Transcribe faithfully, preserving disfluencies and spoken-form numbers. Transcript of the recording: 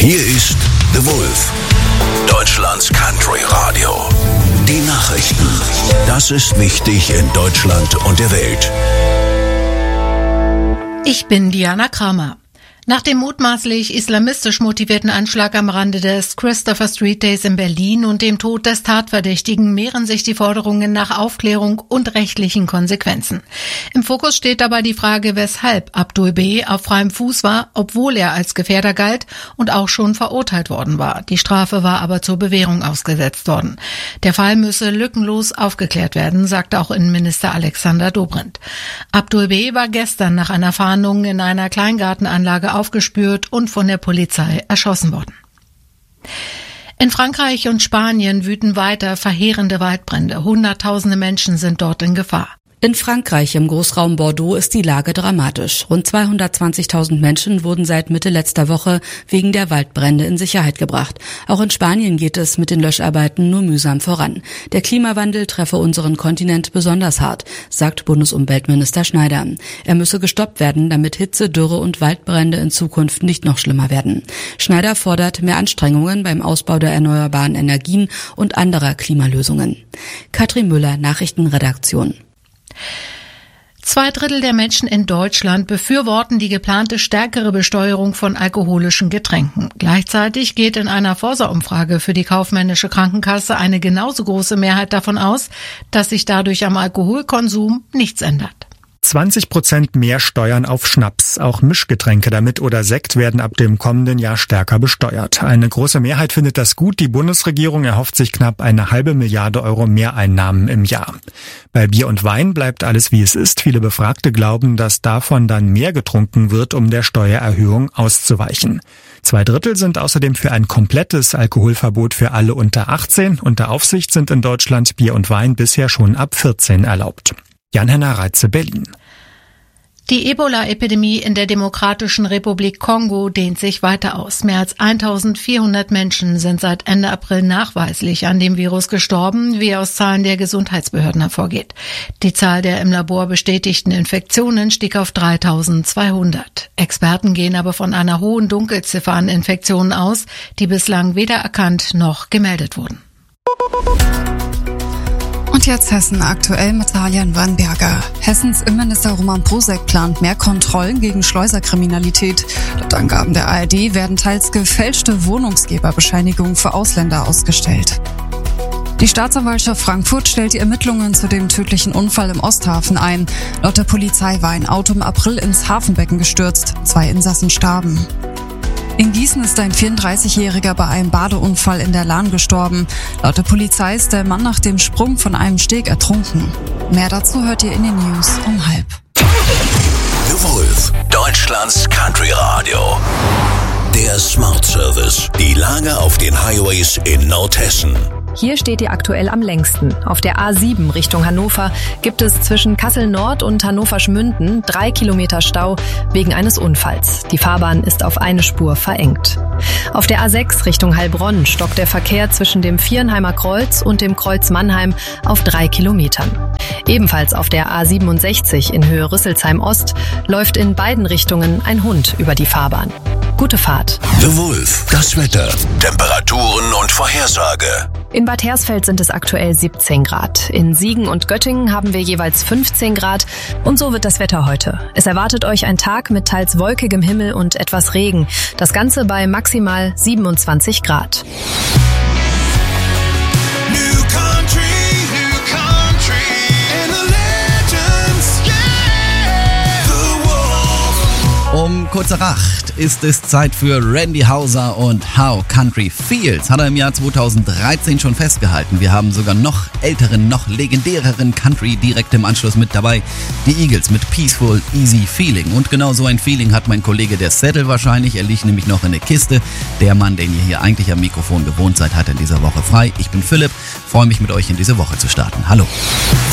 Hier ist The Wolf, Deutschlands Country Radio. Die Nachrichten. Das ist wichtig in Deutschland und der Welt. Ich bin Diana Kramer. Nach dem mutmaßlich islamistisch motivierten Anschlag am Rande des Christopher Street Days in Berlin und dem Tod des Tatverdächtigen mehren sich die Forderungen nach Aufklärung und rechtlichen Konsequenzen. Im Fokus steht dabei die Frage, weshalb Abdul B. auf freiem Fuß war, obwohl er als Gefährder galt und auch schon verurteilt worden war. Die Strafe war aber zur Bewährung ausgesetzt worden. Der Fall müsse lückenlos aufgeklärt werden, sagte auch Innenminister Alexander Dobrindt. Abdul B. war gestern nach einer Fahndung in einer Kleingartenanlage aufgespürt und von der Polizei erschossen worden. In Frankreich und Spanien wüten weiter verheerende Waldbrände. Hunderttausende Menschen sind dort in Gefahr. In Frankreich im Großraum Bordeaux ist die Lage dramatisch. Rund zweihundertzwanzigtausend Menschen wurden seit Mitte letzter Woche wegen der Waldbrände in Sicherheit gebracht. Auch in Spanien geht es mit den Löscharbeiten nur mühsam voran. Der Klimawandel treffe unseren Kontinent besonders hart, sagt Bundesumweltminister Schneider. Er müsse gestoppt werden, damit Hitze, Dürre und Waldbrände in Zukunft nicht noch schlimmer werden. Schneider fordert mehr Anstrengungen beim Ausbau der erneuerbaren Energien und anderer Klimalösungen. Katrin Müller, Nachrichtenredaktion. Zwei Drittel der Menschen in Deutschland befürworten die geplante stärkere Besteuerung von alkoholischen Getränken. Gleichzeitig geht in einer Forsa-Umfrage für die kaufmännische Krankenkasse eine genauso große Mehrheit davon aus, dass sich dadurch am Alkoholkonsum nichts ändert. zwanzig Prozent mehr Steuern auf Schnaps. Auch Mischgetränke damit oder Sekt werden ab dem kommenden Jahr stärker besteuert. Eine große Mehrheit findet das gut. Die Bundesregierung erhofft sich knapp eine halbe Milliarde Euro Mehreinnahmen im Jahr. Bei Bier und Wein bleibt alles wie es ist. Viele Befragte glauben, dass davon dann mehr getrunken wird, um der Steuererhöhung auszuweichen. Zwei Drittel sind außerdem für ein komplettes Alkoholverbot für alle unter achtzehn. Unter Aufsicht sind in Deutschland Bier und Wein bisher schon ab vierzehn erlaubt. Jan-Henner Reitze, Berlin. Die Ebola-Epidemie in der Demokratischen Republik Kongo dehnt sich weiter aus. Mehr als eintausendvierhundert Menschen sind seit Ende April nachweislich an dem Virus gestorben, wie aus Zahlen der Gesundheitsbehörden hervorgeht. Die Zahl der im Labor bestätigten Infektionen stieg auf dreitausendzweihundert. Experten gehen aber von einer hohen Dunkelziffer an Infektionen aus, die bislang weder erkannt noch gemeldet wurden. Und jetzt Hessen aktuell mit Talian Wannberger. Hessens Innenminister Roman Posek plant mehr Kontrollen gegen Schleuserkriminalität. Laut Angaben der A R D werden teils gefälschte Wohnungsgeberbescheinigungen für Ausländer ausgestellt. Die Staatsanwaltschaft Frankfurt stellt die Ermittlungen zu dem tödlichen Unfall im Osthafen ein. Laut der Polizei war ein Auto im April ins Hafenbecken gestürzt. Zwei Insassen starben. In Gießen ist ein vierunddreißigjähriger bei einem Badeunfall in der Lahn gestorben. Laut der Polizei ist der Mann nach dem Sprung von einem Steg ertrunken. Mehr dazu hört ihr in den News um halb. The Wolf, Deutschlands Country Radio. Der Smart Service. Die Lage auf den Highways in Nordhessen. Hier steht ihr aktuell am längsten. Auf der A sieben Richtung Hannover gibt es zwischen Kassel Nord und Hannover Schmünden drei Kilometer Stau wegen eines Unfalls. Die Fahrbahn ist auf eine Spur verengt. Auf der A sechs Richtung Heilbronn stockt der Verkehr zwischen dem Viernheimer Kreuz und dem Kreuz Mannheim auf drei Kilometern. Ebenfalls auf der A siebenundsechzig in Höhe Rüsselsheim Ost läuft in beiden Richtungen ein Hund über die Fahrbahn. Gute Fahrt. The Wolf, das Wetter, Temperaturen und Vorhersage. In Bad Hersfeld sind es aktuell siebzehn Grad. In Siegen und Göttingen haben wir jeweils fünfzehn Grad. Und so wird das Wetter heute. Es erwartet euch ein Tag mit teils wolkigem Himmel und etwas Regen. Das Ganze bei maximal siebenundzwanzig Grad. Um kurz nach acht ist es Zeit für Randy Houser und How Country Feels. Hat er im Jahr zweitausenddreizehn schon festgehalten. Wir haben sogar noch älteren, noch legendäreren Country direkt im Anschluss mit dabei. Die Eagles mit Peaceful, Easy Feeling. Und genau so ein Feeling hat mein Kollege der Zettel wahrscheinlich. Er liegt nämlich noch in der Kiste. Der Mann, den ihr hier eigentlich am Mikrofon gewohnt seid, hat in dieser Woche frei. Ich bin Philipp, freue mich mit euch in diese Woche zu starten. Hallo.